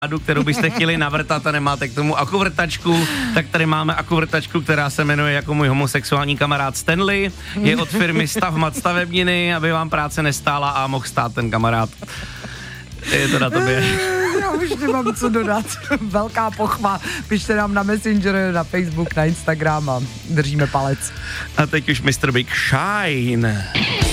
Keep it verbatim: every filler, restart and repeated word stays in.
kterou byste chtěli navrtat a nemáte k tomu akuvrtačku, tak tady máme akuvrtačku, která se jmenuje jako můj homosexuální kamarád Stanley. Je od firmy Stavmat stavebniny, aby vám práce nestála a mohl stát ten kamarád. Je to na tobě. Já už nemám co dodat. Velká pochva. Pište nám na Messenger, na Facebook, na Instagram a držíme palec. A teď už mister Big Shine.